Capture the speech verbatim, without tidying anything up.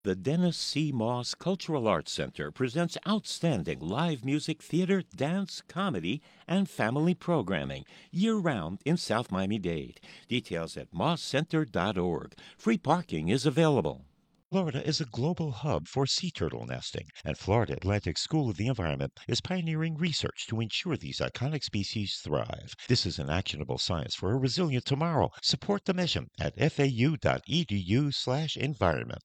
The Dennis C. Moss Cultural Arts Center presents outstanding live music, theater, dance, comedy, and family programming year-round in South Miami-Dade. Details at moss center dot org. Free parking is available. Florida is a global hub for sea turtle nesting, and Florida Atlantic School of the Environment is pioneering research to ensure these iconic species thrive. This is an actionable science for a resilient tomorrow. Support the mission at f a u dot e d u slash environment.